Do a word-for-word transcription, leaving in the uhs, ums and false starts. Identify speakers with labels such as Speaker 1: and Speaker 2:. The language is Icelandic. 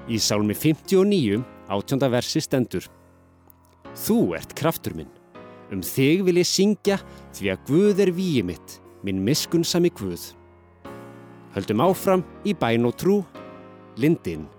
Speaker 1: Í sálmi fimmtíu og níu, átjánda versi stendur: Þú ert kraftur minn, um þig vil ég syngja, því að Guð er vígi mitt, minn miskunnsami Guð. Höldum áfram í bæn og trú, Lindin.